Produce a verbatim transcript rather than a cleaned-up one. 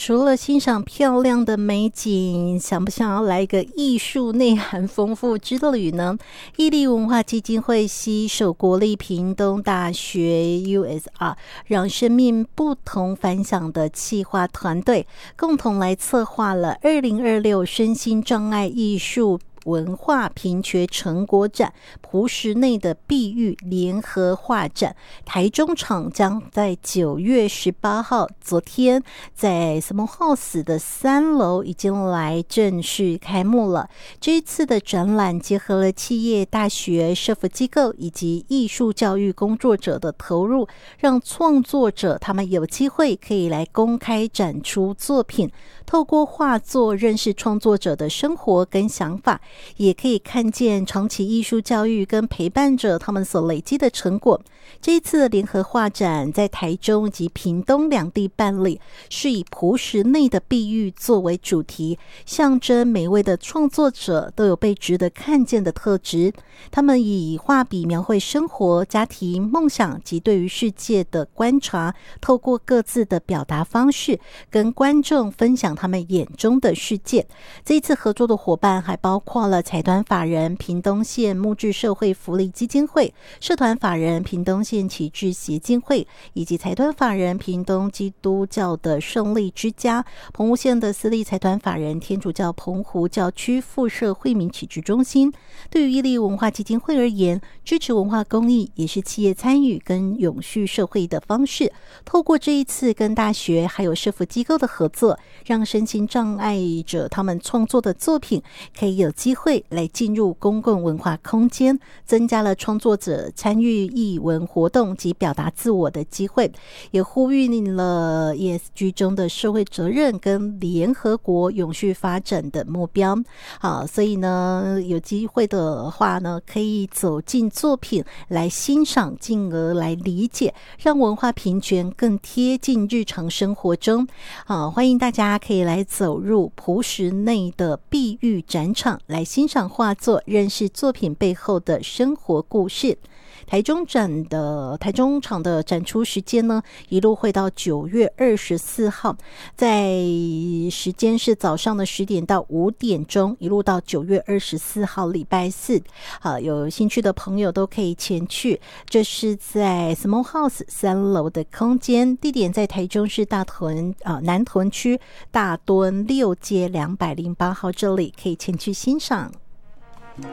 除了欣赏漂亮的美景，想不想要来一个艺术内涵丰富之旅呢？毅力文化基金会携手国立屏东大学 U S R 让生命不同凡响的企划团队，共同来策划了二零二六身心障碍艺术文化评缺成果展朴实内的碧玉联合画展。台中场将在九月十八号，昨天在 Small House 的三楼已经来正式开幕了。这一次的展览结合了企业、大学、社福机构以及艺术教育工作者的投入，让创作者他们有机会可以来公开展出作品，透过画作认识创作者的生活跟想法，也可以看见长期艺术教育跟陪伴者他们所累积的成果。这一次的联合画展在台中及屏东两地办理，是以朴实内的碧玉作为主题，象征每位的创作者都有被值得看见的特质。他们以画笔描绘生活、家庭、梦想及对于世界的观察，透过各自的表达方式跟观众分享他们眼中的世界。这一次合作的伙伴还包括了财团法人屏东县木质社会福利基金会、社团法人屏东县启智协进会，以及财团法人屏东基督教的胜利之家、澎湖县的私立财团法人天主教澎湖教区附设惠民启智中心。对于毅力文化基金会而言，支持文化公益也是企业参与跟永续社会的方式。透过这一次跟大学还有社福机构的合作，让身心障碍者他们创作的作品可以有机会来进入公共文化空间，增加了创作者参与艺文活动及表达自我的机会，也呼吁了 E S G 中的社会责任跟联合国永续发展的目标。好，所以呢，有机会的话呢，可以走进作品来欣赏，进而来理解，让文化平权更贴近日常生活中。好，欢迎大家可以来走入朴实内的碧玉展场，来欣赏画作，认识作品背后的生活故事。台中展的台中场的展出时间呢，一路会到九月二十四号，在时间是早上的十点到五点钟，一路到九月二十四号礼拜四。好，有兴趣的朋友都可以前去。这是在 Small House 三楼的空间，地点在台中市大屯啊南屯区大墩六街两百零八号，这里可以前去欣赏。